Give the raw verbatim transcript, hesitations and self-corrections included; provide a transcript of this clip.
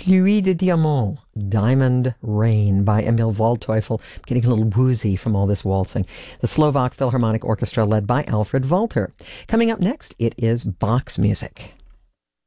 Pluie de Diamant, Diamond Rain by Emil Waldteufel. I'm getting a little woozy from all this waltzing. The Slovak Philharmonic Orchestra led by Alfred Walter. Coming up next, it is Bach's music.